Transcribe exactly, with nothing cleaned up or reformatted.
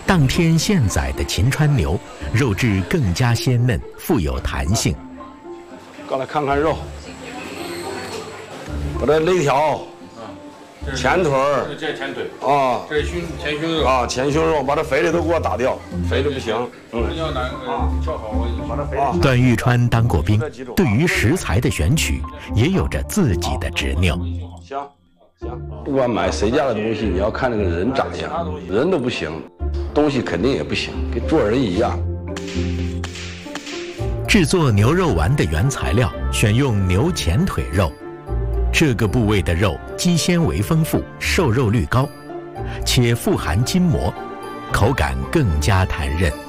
当天现宰的秦川牛，肉质更加鲜嫩，富有弹性。 过来看看肉，把这肋条、前腿儿， 这是前腿啊， 这是胸前胸肉啊，前胸肉，把这肥的都给我打掉，肥的不行。 嗯，要哪个挑好，把它肥。 段玉川当过兵，对于食材的选取也有着自己的执拗。 行行，不管买谁家的东西，你要看那个人长相，人都不行，东西肯定也不行，跟做人一样。 制作牛肉丸的原材料选用牛前腿肉，这个部位的肉肌纤维丰富，瘦肉率高，且富含筋膜，口感更加弹韧。